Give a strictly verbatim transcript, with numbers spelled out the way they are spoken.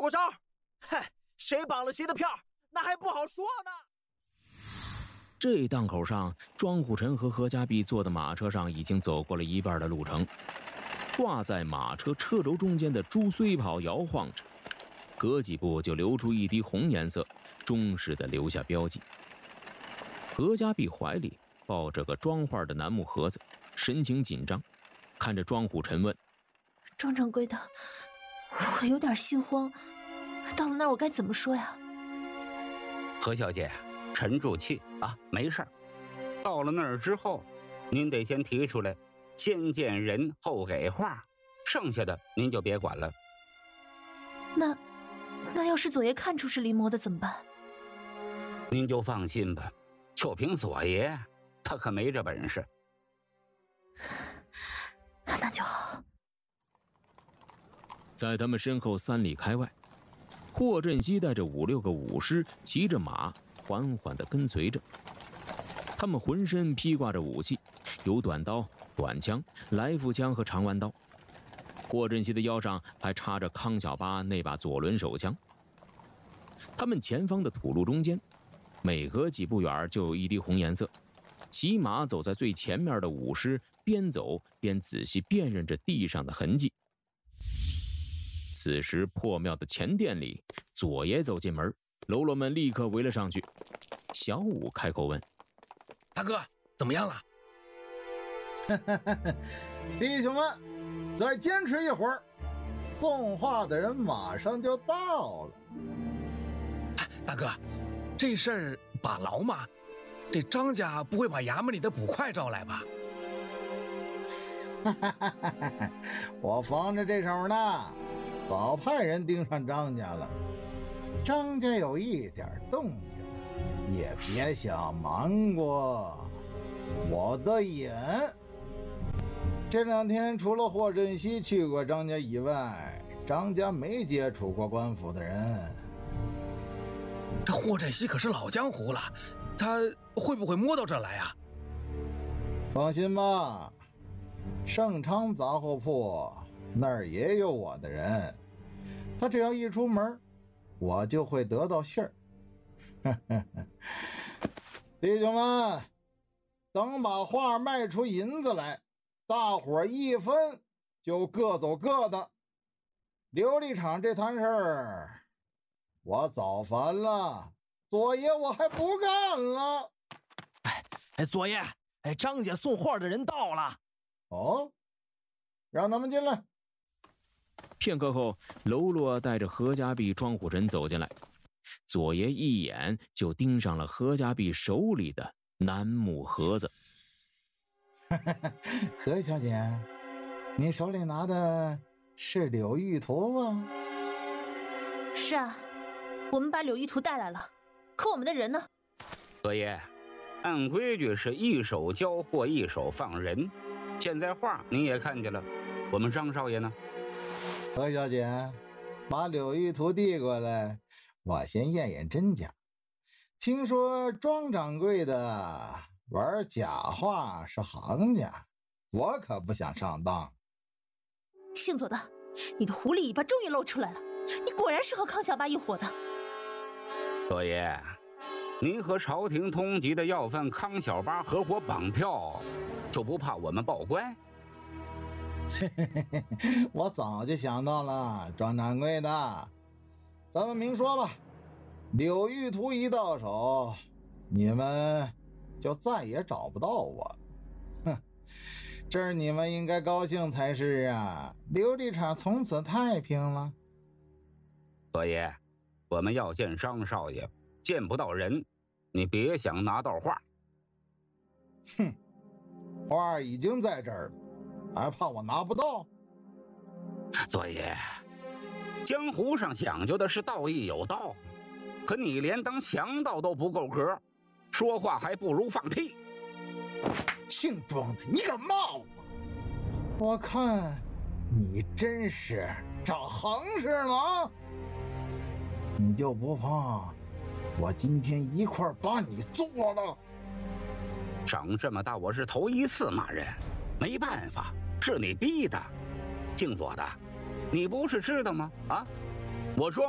过招。哼，谁绑了谁的票，那还不好说呢。 这档口上，庄虎臣和何家碧坐的马车上已经走过了一半的路程，挂在马车车轴中间的朱穗袍摇晃着，隔几步就流出一滴红颜色，忠实地留下标记。何家碧怀里抱着个装画的楠木盒子，神情紧张，看着庄虎臣问：“ 庄掌柜的，我有点心慌，到了那儿我该怎么说呀？” 何小姐，沉住气啊，没事儿。到了那儿之后，您得先提出来，先见人后给话，剩下的您就别管了。 那，那要是左爷看出是临摹的怎么办？ 您就放心吧，就凭左爷，他可没这本事。 那就好。 在他们身后三里开外，霍振熙带着五六个武师骑着马缓缓地跟随着，他们浑身披挂着武器，有短刀、短枪、来福枪和长弯刀。霍振熙的腰上还插着康小八那把左轮手枪。他们前方的土路中间，每隔几步远就有一滴红颜色。骑马走在最前面的武师边走边仔细辨认着地上的痕迹。此时破庙的前殿里，左爷走进门，喽啰们立刻围了上去。小武开口问：“ 大哥，怎么样了？” 弟兄们，再坚持一会儿，送话的人马上就到了。 哎，大哥，这事儿把牢吗？这张家不会把衙门里的捕快招来吧？ 我防着这手呢，早派人盯上张家了。张家有一点动静，也别想瞒过我的眼。这两天除了霍振熙去过张家以外，张家没接触过官府的人。 这霍振熙可是老江湖了，他会不会摸到这来啊？ 放心吧，盛昌杂货铺那儿也有我的人，他只要一出门，我就会得到信儿。弟兄们，等把画卖出银子来，大伙儿一分就各走各的。琉璃厂这摊事儿，我早烦了，左爷我还不干了。 哎哎，左爷，哎，张家送画的人到了。 哦，让他们进来。 片刻后，喽啰带着何家碧、庄虎臣走进来。左爷一眼就盯上了何家碧手里的楠木盒子。 何小姐，你手里拿的是柳玉图吗？ 是啊，我们把柳玉图带来了，可我们的人呢？ 左爷，按规矩是一手交货一手放人，现在画您也看见了，我们张少爷呢？ 何小姐，把柳玉图递过来，我先验验真假。听说庄掌柜的玩假画是行家，我可不想上当。 姓左的，你的狐狸尾巴终于露出来了，你果然是和康小八一伙的。 左爷，您和朝廷通缉的要犯康小八合伙绑票，就不怕我们报官？ 我早就想到了，庄掌柜的，咱们明说吧，柳玉图一到手，你们就再也找不到我。哼，这儿你们应该高兴才是啊，琉璃厂从此太平了。 左爷，我们要见张少爷，见不到人，你别想拿到画。 哼，画已经在这儿了，还怕我拿不到？ 左爷，江湖上讲究的是道义有道，可你连当强盗都不够格，说话还不如放屁。 姓庄的，你敢骂我？我看你真是长行市了啊！你就不怕我今天一块把你做了？ 长这么大我是头一次骂人，没办法，是你逼的。姓左的，你不是知道吗？啊，我庄